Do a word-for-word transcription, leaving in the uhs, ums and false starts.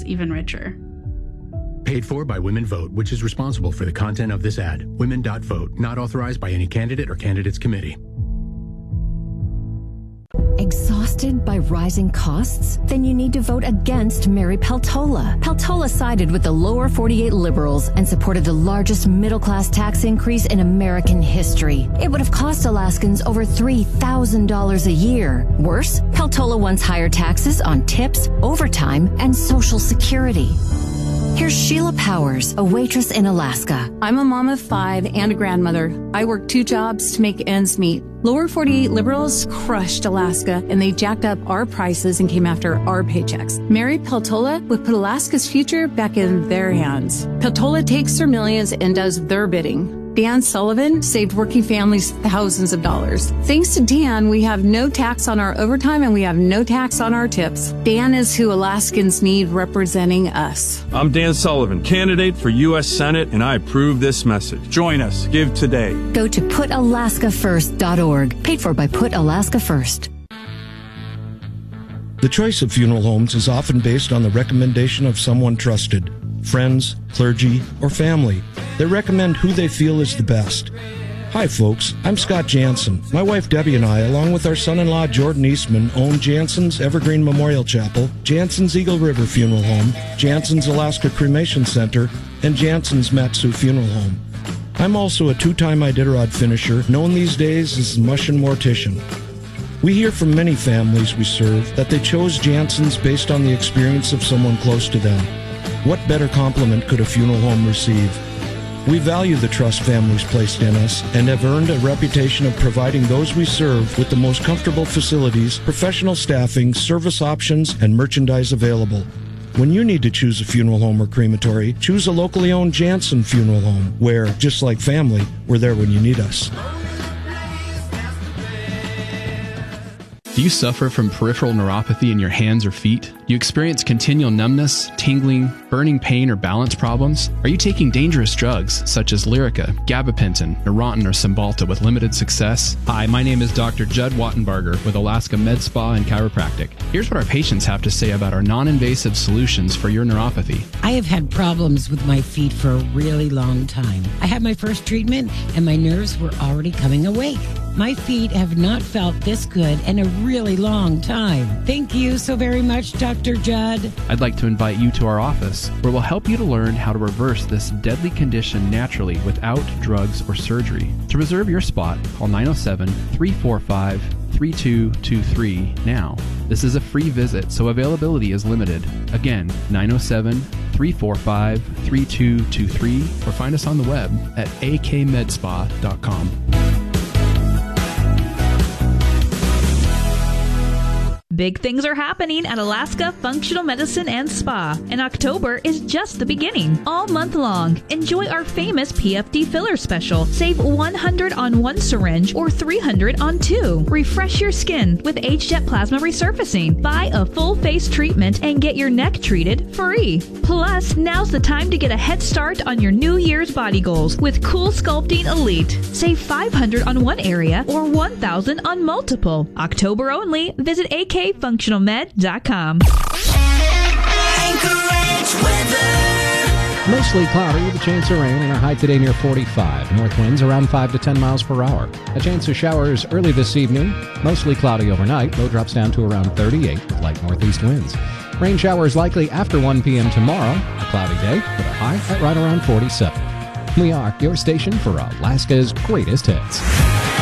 even richer. Paid for by Women Vote, which is responsible for the content of this ad. Women dot vote, not authorized by any candidate or candidates committee. Exhausted by rising costs? Then you need to vote against Mary Peltola. Peltola sided with the lower forty-eight liberals and supported the largest middle-class tax increase in American history. It would have cost Alaskans over three thousand dollars a year. Worse, Peltola wants higher taxes on tips, overtime, and Social Security. Here's Sheila Powers, a waitress in Alaska. I'm a mom of five and a grandmother. I work two jobs to make ends meet. Lower forty-eight liberals crushed Alaska, and they jacked up our prices and came after our paychecks. Mary Peltola would put Alaska's future back in their hands. Peltola takes their millions and does their bidding. Dan Sullivan saved working families thousands of dollars. Thanks to Dan, we have no tax on our overtime and we have no tax on our tips. Dan is who Alaskans need representing us. I'm Dan Sullivan, candidate for U S Senate, and I approve this message. Join us. Give today. Go to put alaska first dot org, paid for by Put Alaska First. The choice of funeral homes is often based on the recommendation of someone trusted, friends, clergy, or family. They recommend who they feel is the best. Hi folks, I'm Scott Jansen. My wife Debbie and I, along with our son-in-law Jordan Eastman, own Jansen's Evergreen Memorial Chapel, Jansen's Eagle River Funeral Home, Jansen's Alaska Cremation Center, and Jansen's Matsu Funeral Home. I'm also a two-time Iditarod finisher, known these days as the Mushin Mortician. We hear from many families we serve that they chose Jansen's based on the experience of someone close to them. What better compliment could a funeral home receive? We value the trust families placed in us and have earned a reputation of providing those we serve with the most comfortable facilities, professional staffing, service options, and merchandise available. When you need to choose a funeral home or crematory, choose a locally owned Jansen Funeral Home, where, just like family, we're there when you need us. Do you suffer from peripheral neuropathy in your hands or feet? Do you experience continual numbness, tingling, burning pain, or balance problems? Are you taking dangerous drugs such as Lyrica, gabapentin, Neurontin, or Cymbalta with limited success? Hi, my name is Doctor Judd Wattenbarger with Alaska Med Spa and Chiropractic. Here's what our patients have to say about our non-invasive solutions for your neuropathy. I have had problems with my feet for a really long time. I had my first treatment and my nerves were already coming awake. My feet have not felt this good in a really long time. Thank you so very much, Doctor Judd. I'd like to invite you to our office, where we'll help you to learn how to reverse this deadly condition naturally without drugs or surgery. To reserve your spot, call nine oh seven, three four five, three two two three now. This is a free visit, so availability is limited. Again, nine oh seven, three four five, three two two three, or find us on the web at a k med spa dot com. Big things are happening at Alaska Functional Medicine and Spa, and October is just the beginning. All month long, enjoy our famous P F D filler special. Save one hundred dollars on one syringe or three hundred dollars on two. Refresh your skin with Age-Jet Plasma Resurfacing. Buy a full face treatment and get your neck treated free. Plus, now's the time to get a head start on your New Year's body goals with Cool Sculpting Elite. Save five hundred dollars on one area or one thousand dollars on multiple. October only. Visit A K functional med dot com. Mostly cloudy with a chance of rain and a high today near forty-five. North winds around five to ten miles per hour. A chance of showers early this evening. Mostly cloudy overnight. Low drops down to around thirty-eight with light northeast winds. Rain showers likely after one p.m. tomorrow. A cloudy day with a high at right around forty-seven. We are your station for Alaska's greatest hits.